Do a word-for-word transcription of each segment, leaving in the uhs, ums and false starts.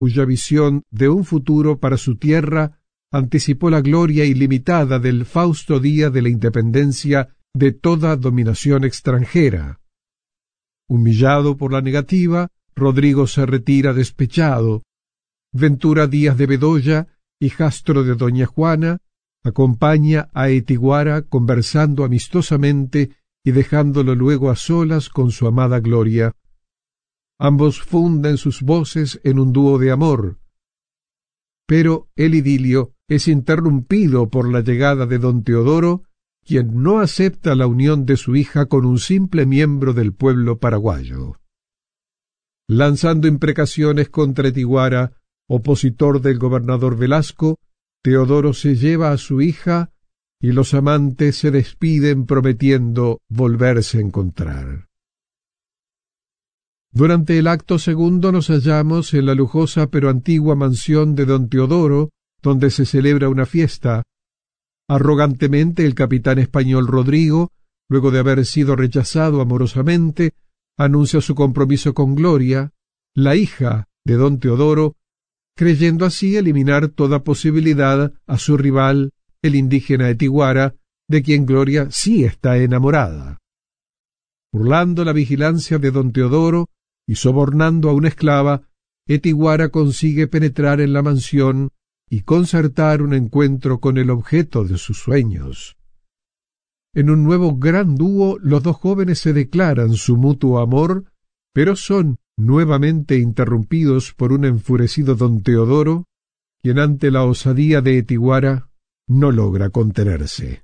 cuya visión de un futuro para su tierra anticipó la gloria ilimitada del fausto día de la independencia de toda dominación extranjera. Humillado por la negativa, Rodrigo se retira despechado. Ventura Díaz de Bedoya, hijastro de doña Juana, acompaña a Etiguara conversando amistosamente y dejándolo luego a solas con su amada Gloria. Ambos funden sus voces en un dúo de amor. Pero el idilio es interrumpido por la llegada de don Teodoro, quien no acepta la unión de su hija con un simple miembro del pueblo paraguayo. Lanzando imprecaciones contra Etiguara, opositor del gobernador Velasco, Teodoro se lleva a su hija y los amantes se despiden prometiendo volverse a encontrar. Durante el acto segundo nos hallamos en la lujosa pero antigua mansión de don Teodoro, donde se celebra una fiesta. Arrogantemente el capitán español Rodrigo, luego de haber sido rechazado amorosamente, anuncia su compromiso con Gloria, la hija de don Teodoro, creyendo así eliminar toda posibilidad a su rival, el indígena Etiguara, de quien Gloria sí está enamorada. Burlando la vigilancia de don Teodoro y sobornando a una esclava, Etiguara consigue penetrar en la mansión y concertar un encuentro con el objeto de sus sueños. En un nuevo gran dúo, los dos jóvenes se declaran su mutuo amor, pero son nuevamente interrumpidos por un enfurecido don Teodoro, quien ante la osadía de Etiguara no logra contenerse.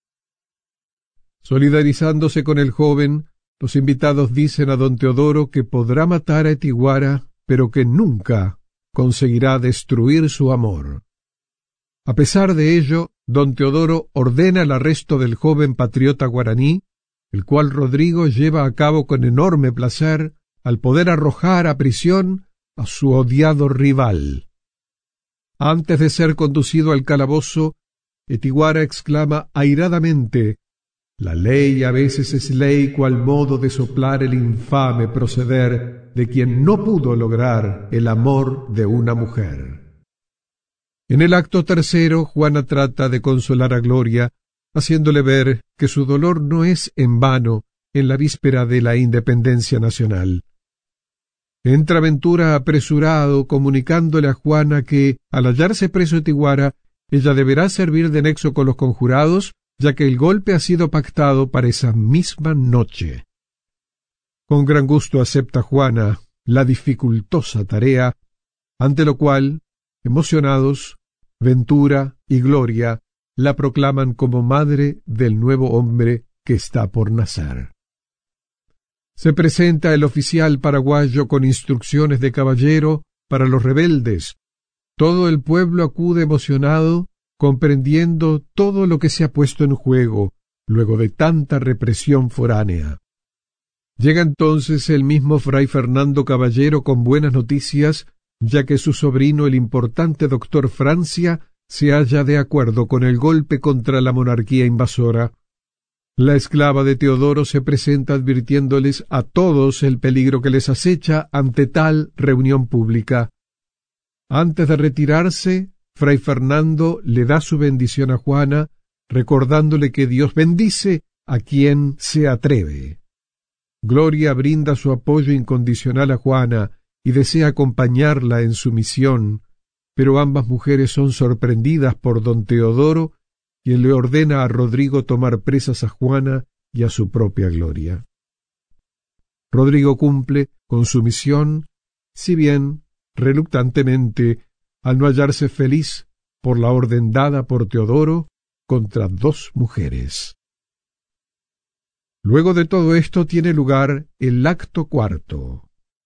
Solidarizándose con el joven, los invitados dicen a don Teodoro que podrá matar a Etiguara, pero que nunca conseguirá destruir su amor. A pesar de ello, don Teodoro ordena el arresto del joven patriota guaraní, el cual Rodrigo lleva a cabo con enorme placer al poder arrojar a prisión a su odiado rival. Antes de ser conducido al calabozo, Etiguara exclama airadamente: «La ley a veces es ley cual modo de soplar el infame proceder de quien no pudo lograr el amor de una mujer». En el acto tercero, Juana trata de consolar a Gloria, haciéndole ver que su dolor no es en vano en la víspera de la independencia nacional. Entra Ventura apresurado, comunicándole a Juana que, al hallarse preso Etiguara, ella deberá servir de nexo con los conjurados, ya que el golpe ha sido pactado para esa misma noche. Con gran gusto acepta Juana la dificultosa tarea, ante lo cual, emocionados, Ventura y Gloria la proclaman como madre del nuevo hombre que está por nacer. Se presenta el oficial paraguayo con instrucciones de caballero para los rebeldes. Todo el pueblo acude emocionado, comprendiendo todo lo que se ha puesto en juego, luego de tanta represión foránea. Llega entonces el mismo fray Fernando Caballero con buenas noticias, ya que su sobrino, el importante doctor Francia, se halla de acuerdo con el golpe contra la monarquía invasora. La esclava de Teodoro se presenta advirtiéndoles a todos el peligro que les acecha ante tal reunión pública. Antes de retirarse, fray Fernando le da su bendición a Juana, recordándole que Dios bendice a quien se atreve. Gloria brinda su apoyo incondicional a Juana y desea acompañarla en su misión, pero ambas mujeres son sorprendidas por don Teodoro, quien le ordena a Rodrigo tomar presas a Juana y a su propia Gloria. Rodrigo cumple con su misión, si bien reluctantemente, al no hallarse feliz por la orden dada por Teodoro contra dos mujeres. Luego de todo esto tiene lugar el acto cuarto.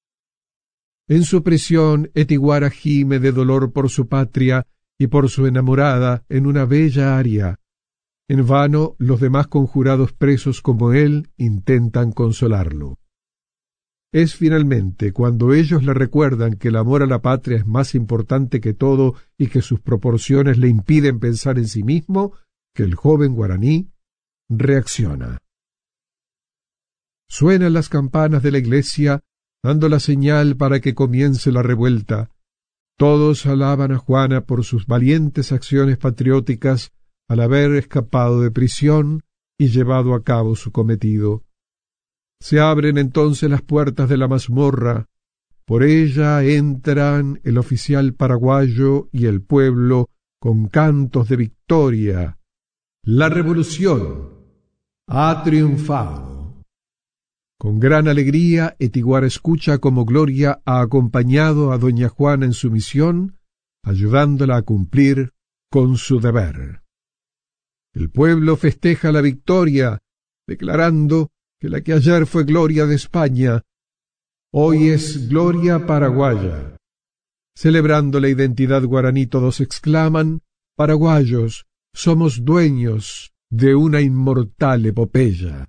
En su prisión, Etiguara gime de dolor por su patria y por su enamorada en una bella aria. En vano los demás conjurados presos como él intentan consolarlo. Es finalmente cuando ellos le recuerdan que el amor a la patria es más importante que todo y que sus proporciones le impiden pensar en sí mismo, que el joven guaraní reacciona. Suenan las campanas de la iglesia, dando la señal para que comience la revuelta. Todos alaban a Juana por sus valientes acciones patrióticas al haber escapado de prisión y llevado a cabo su cometido. Se abren entonces las puertas de la mazmorra. Por ella entran el oficial paraguayo y el pueblo con cantos de victoria. La revolución ha triunfado. Con gran alegría, Etiguara escucha cómo Gloria ha acompañado a doña Juana en su misión, ayudándola a cumplir con su deber. El pueblo festeja la victoria, declarando que la que ayer fue gloria de España, hoy es gloria paraguaya. Celebrando la identidad guaraní, todos exclaman: paraguayos, somos dueños de una inmortal epopeya.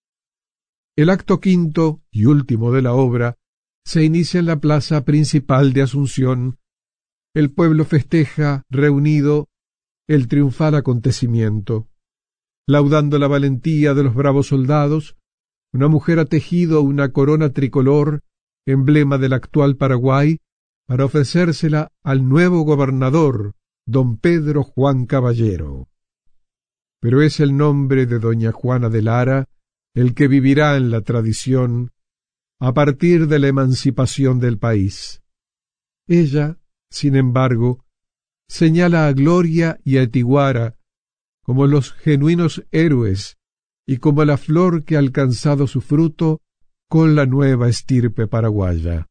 El acto quinto y último de la obra se inicia en la plaza principal de Asunción. El pueblo festeja, reunido, el triunfal acontecimiento. Laudando la valentía de los bravos soldados, una mujer ha tejido una corona tricolor, emblema del actual Paraguay, para ofrecérsela al nuevo gobernador, don Pedro Juan Caballero. Pero es el nombre de doña Juana de Lara el que vivirá en la tradición a partir de la emancipación del país. Ella, sin embargo, señala a Gloria y a Etiguara como los genuinos héroes y como la flor que ha alcanzado su fruto con la nueva estirpe paraguaya.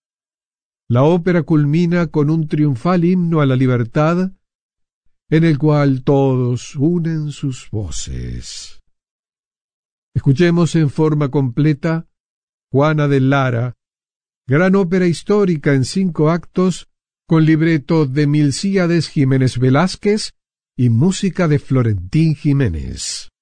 La ópera culmina con un triunfal himno a la libertad, en el cual todos unen sus voces. Escuchemos en forma completa Juana de Lara, gran ópera histórica en cinco actos, con libreto de Milcíades Jiménez Velázquez y música de Florentín Jiménez.